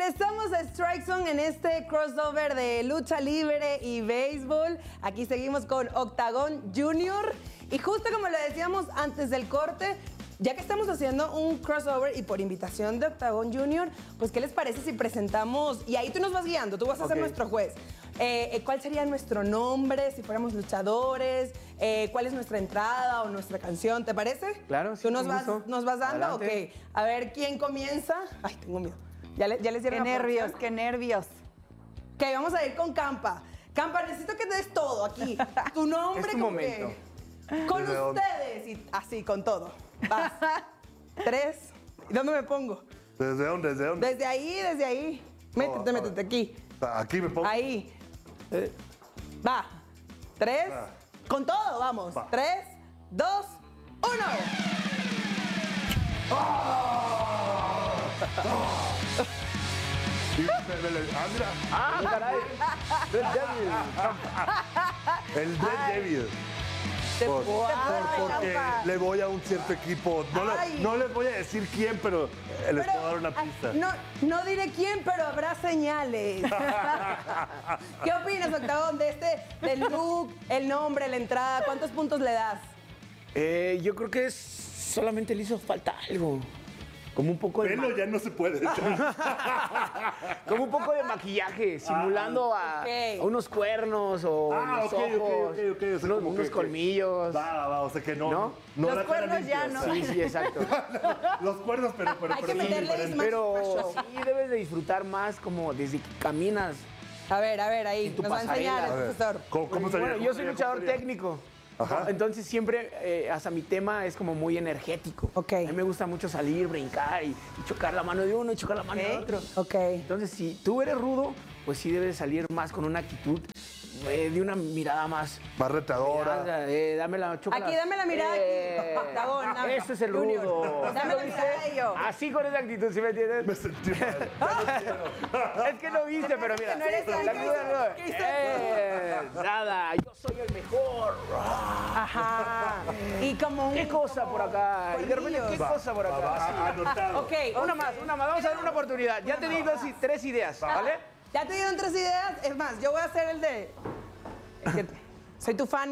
Regresamos a Strike Zone en este crossover de lucha libre y béisbol. Aquí seguimos con Octagon Junior. Y justo como lo decíamos antes del corte, ya que estamos haciendo un crossover y por invitación de Octagon Junior, pues ¿qué les parece si presentamos? Y ahí tú nos vas guiando, tú vas a ser nuestro juez. ¿Cuál sería nuestro nombre si fuéramos luchadores? ¿Cuál es nuestra entrada o nuestra canción? ¿Te parece? Claro, sí. ¿Tú nos vas dando? Adelante. Ok. A ver, ¿quién comienza? Ay, tengo miedo. ¿Ya les dieron Qué la nervios, producción? qué nervios. Ok, vamos a ir con Campa. Campa, necesito que te des todo aquí. Tu nombre, Es tu como momento. que con ¿Desde dónde? ustedes. Y así, con todo. Vas. 3. ¿Y dónde me pongo? ¿Desde dónde? ¿Desde dónde? Desde ahí, desde ahí. Métete, métete aquí. Aquí me pongo. Ahí. Va. 3. Va. Con todo, vamos. Va. 3, 2, 1. Mira. ¡Ah, caray! Red Devil. El Red Devil. Porque le voy a un cierto equipo. Ay. No les voy a decir quién, pero les puedo dar una pista. No diré quién, pero habrá señales. ¿Qué opinas, Octagón, del look, el nombre, la entrada? ¿Cuántos puntos le das? Yo creo que solamente le hizo falta algo. Como un poco de Pelo ya no se puede. como un poco de maquillaje, simulando a unos cuernos o unos ojos, O sea, como unos que- colmillos. Va, o sea que no. ¿No? Los la cara cuernos ya limpia, no. o sea, Sí, exacto. Los cuernos, pero Hay que sí, meterle diferente. más Pero fashion. sí debes de disfrutar más como desde que caminas. A ver, ahí. tu Nos va a enseñar pasarela. el A ver, profesor. ¿Cómo sería? Bueno, ¿Cómo yo soy sería? luchador ¿Cómo sería? técnico. Ajá. Entonces siempre, hasta mi tema es como muy energético. Ok. A mí me gusta mucho salir, brincar y chocar la mano de uno y chocar la mano de otro. Ok. Entonces, si tú eres rudo, pues sí debes salir más con una actitud de una mirada más. Más retadora. Dame la chocolate. Aquí, dame la mirada aquí. Octagón, dame. Ese es el Junior. rudo. Dame la mirada de yo. Así con esa actitud, ¿sí me entiendes? Me sentí mal. Es que no viste, pero mira. no eres la tú, actitud del rudo. ¿qué hizo? Nada, yo soy el mejor. Ajá. Y como un... ¿Qué cosa por acá? Y de repente, ¿qué Colmillos. cosa por acá? Anotado. Ok. Una más. Vamos a dar una oportunidad. Ya te di 3 ideas, ¿vale? ¿Ya te dieron 3 ideas? Es más, yo voy a hacer el de... Soy tu fan